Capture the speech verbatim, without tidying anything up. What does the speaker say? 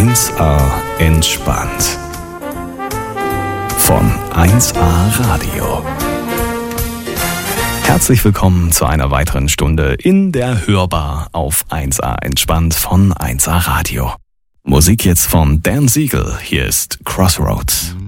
eins A entspannt. Von eins A Radio. Herzlich willkommen zu einer weiteren Stunde in der Hörbar auf eins A entspannt von eins A Radio. Musik jetzt von Dan Siegel. Hier ist Crossroads.